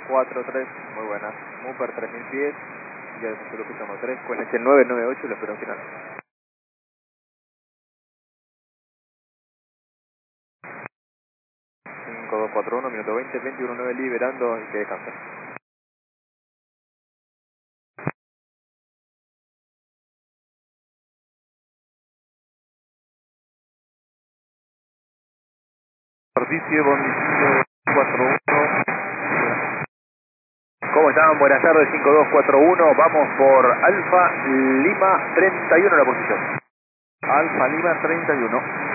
43, muy buenas. Mooper 3000 pies, ya de Zulu tomo 3, QNH 998, lo espero final. 5241, minuto 20, 219 liberando y que descansa. Servicio, Bondicillo 41. ¿Cómo están? Buenas tardes, 5241, vamos por Alfa Lima 31 la posición. Alfa Lima 31.